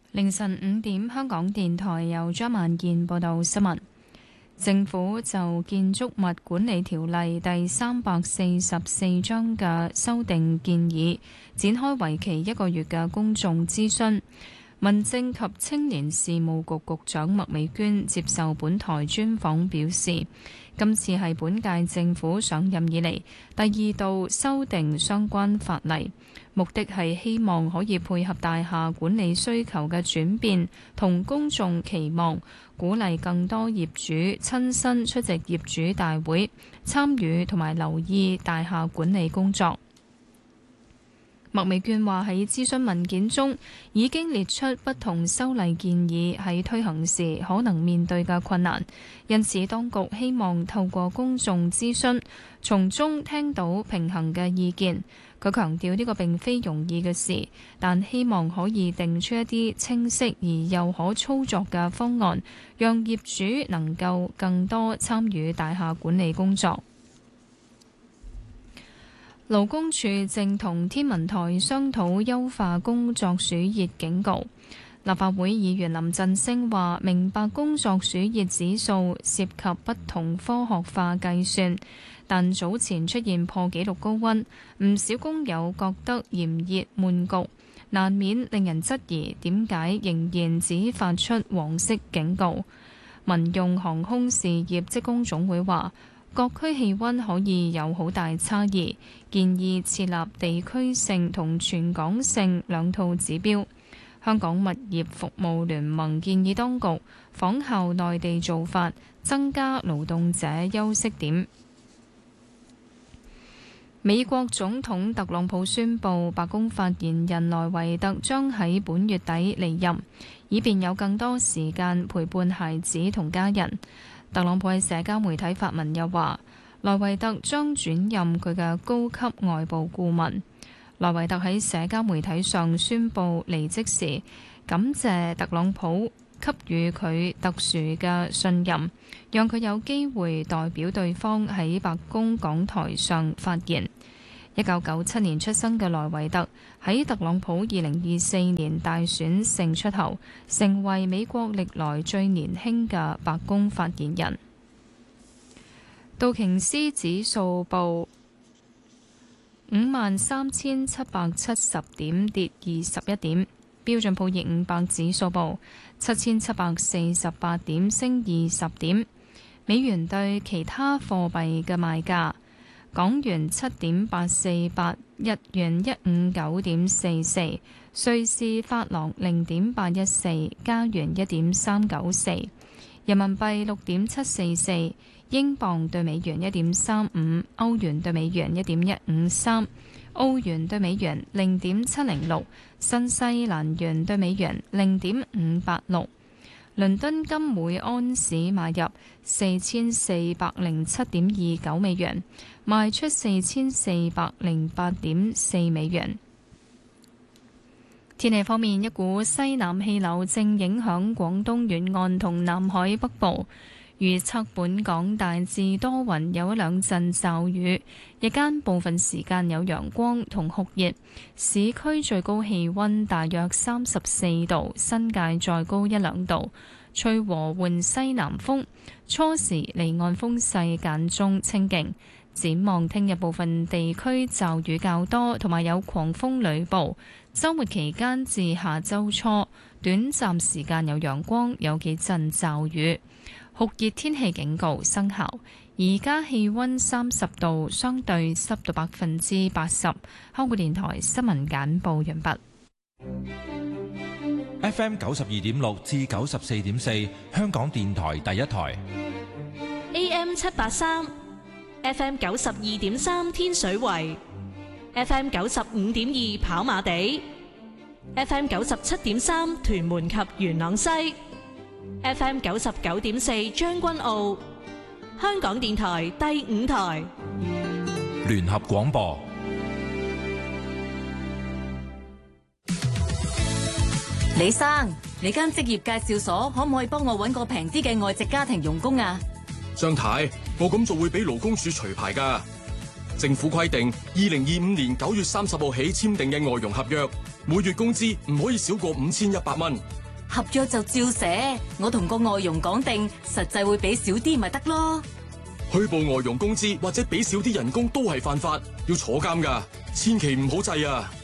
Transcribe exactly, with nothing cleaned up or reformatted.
凌晨五點，香港電台由張萬健報道新聞。政府就建築物管理條例第三百四十四章嘅修訂建議，展開為期一個月嘅公眾諮詢。民政及青年事務局局長麥美娟接受本台專訪表示，今次係本屆政府上任以嚟第二度修訂相關法例，目的係希望可以配合大廈管理需求嘅轉變同公眾期望，鼓勵更多業主親身出席業主大會，參與同埋留意大廈管理工作。麥美娟話喺諮詢文件中已經列出不同修例建議喺推行時可能面對嘅困難，因此當局希望透過公眾諮詢，從中聽到平衡嘅意見。佢強調呢個並非容易嘅事，但希望可以定出一啲清晰而又可操作嘅方案，讓業主能夠更多參與大廈管理工作。勞工處正同天文台商討優化工作暑熱警告。立法會議員林振昇話：明白工作暑熱指數涉及不同科學化計算，但早前出現破紀錄高溫，唔少工友覺得炎熱悶焗，難免令人質疑點解仍然只發出黃色警告。民用航空事業職工總會話：各區氣溫可以有好大差異，建議設立地區性同全港性兩套指標。香港物業服務聯盟建議當局仿效內地做法，增加勞動者休息點。美國總統特朗普宣布，白宮發言人萊維特將喺本月底離任，以便有更多時間陪伴孩子同家人。特朗普喺社交媒體發文又話，萊維特將轉任佢嘅高級外部顧問。萊維特喺社交媒體上宣布離職時，感謝特朗普給予佢特殊嘅信任，讓佢有機會代表對方喺白宮講台上發言。一九九七年出生嘅萊維特喺特朗普二零二四年大選勝出後，成為美國歷來最年輕嘅白宮發言人。道瓊斯指數報五萬三千七百七十點，跌二十一點。標準普爾五百指數報七千七百四十八點，升二十點。美元對其他貨幣嘅賣價：港元七點八四八，日元一五九點四四，瑞士法郎零點八一四，加元一點三九四，人民幣六點七四四，英鎊對美元一點三五，歐元對美元一點一五三，澳元對美元零點七零六，新西蘭元對美元零點五八六。倫敦金每安士買入四千四百零七點二九美元，賣出四千四百零八點四美元。天氣方面，一股西南氣流正影響廣東沿岸同南海北部，預測本港大致多雲，有一兩陣驟雨，日間部分時間有陽光同酷熱，市區最高氣溫大約三十四度，新界再高一兩度，吹和緩西南風，初時離岸風勢間中清勁。展望聽日部分地區驟雨較多，同埋有狂風雷暴。週末期間至下週初，短暫時間有陽光，有幾陣驟雨。酷熱天氣警告生效。而家氣溫三十度，相對濕度百分之八十。香港電台新聞簡報完畢。 F M 九十二點六至九十四點四，香港電台第一台。 A M 七八三，F M 九十二點三天水圍，F M 九十五點二跑馬地，F M 九十七點三屯門及元朗西，F M 九十九點四將軍澳。香港電台第五台聯合廣播。 李生，你間職業介紹所可唔可以幫我搵個平啲嘅外籍家庭傭工啊？ 張太，我咁做會俾勞工處除牌噶。政府規定，二零二五年九月三十號起簽訂嘅外傭合約，每月工資唔可以少過五千一百蚊。 合約就照寫，我同個外傭講定，實際會俾少啲咪得咯。 虛報外傭工資或者俾少啲人工都係犯法，要坐監㗎，千祈唔好制啊！